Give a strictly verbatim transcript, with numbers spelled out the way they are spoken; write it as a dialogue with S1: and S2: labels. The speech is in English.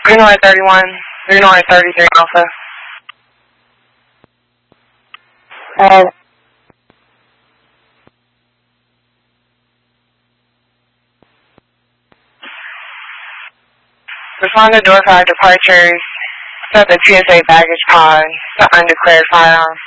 S1: Greenlight thirty-one, Greenlight thirty-three Alpha.
S2: Uh,
S1: Respond to door five departures. Set the T S A baggage pod. The undeclared firearm.